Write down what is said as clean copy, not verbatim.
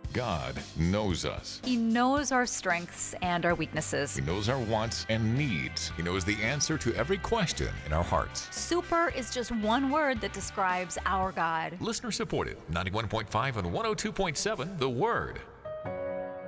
God knows us. He knows our strengths and our weaknesses. He knows our wants and needs. He knows the answer to every question in our hearts. Super is just one word that describes our God. Listener supported, 91.5 and 102.7 The Word.